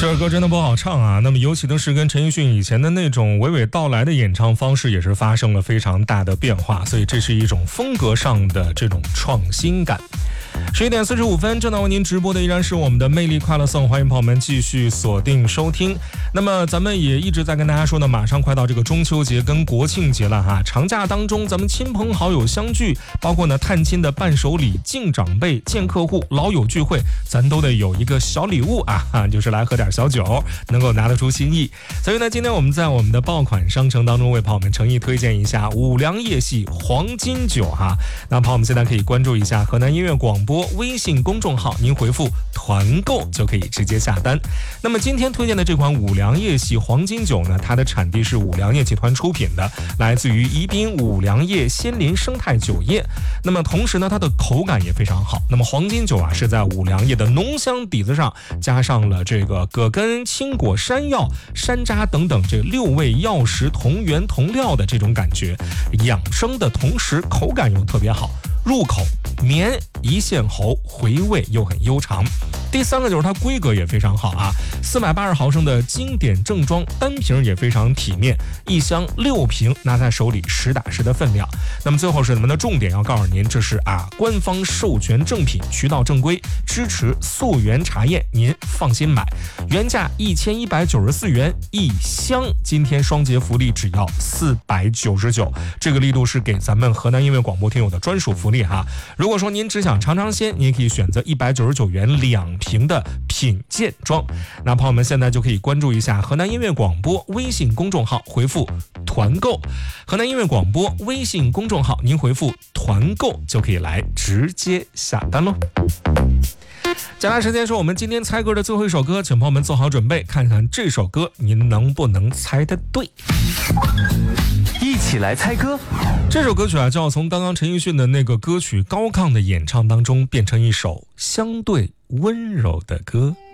首歌真的不好唱啊。那么尤其的是跟陈奕迅以前的那种娓娓道来的演唱方式也是发生了非常大的变化，所以这是一种风格上的这种创新感。11点45分，正在为您直播的依然是我们的魅力快乐颂，欢迎朋友们继续锁定收听。那么咱们也一直在跟大家说呢，马上快到这个中秋节跟国庆节了哈，长假当中咱们亲朋好友相聚，包括呢探亲的伴手礼、敬长辈、见客户、老友聚会，咱都得有一个小礼物啊，就是来喝点小酒，能够拿得出心意。所以呢，今天我们在我们的爆款商城当中为朋友们诚意推荐一下五粮液系黄金酒哈。那朋友们现在可以关注一下河南音乐广播微信公众号，您回复团购就可以直接下单。那么今天推荐的这款五粮液系黄金酒呢，它的产地是五粮液集团出品的，来自于宜宾五粮液仙林生态酒业。那么同时呢，它的口感也非常好。那么黄金酒啊，是在五粮液的浓香底子上加上了这个葛根、青果、山药、山楂等等这6味药食同源同料的这种感觉，养生的同时口感又特别好，入口绵一线喉，回味又很悠长。第三个就是它规格也非常好啊，480毫升的经典正装，单瓶也非常体面，一箱6瓶，拿在手里实打实的分量。那么最后是咱们的重点要告诉您，这是官方授权正品，渠道正规，支持溯源查验，您放心买。原价1194元一箱，今天双节福利只要499，这个力度是给咱们河南音乐广播听友的专属福利哈。如果说您只想尝尝鲜，你也可以选择199元2瓶的品鉴装。那朋友们现在就可以关注一下河南音乐广播微信公众号，回复团购。河南音乐广播微信公众号，您回复团购就可以来直接下单喽。接下来时间是我们今天猜歌的最后一首歌，请朋友们做好准备，看看这首歌您能不能猜得对。 一起来猜歌。 这首歌曲就要从刚刚陈奕迅的那个歌曲高亢的演唱当中变成一首相对温柔的歌。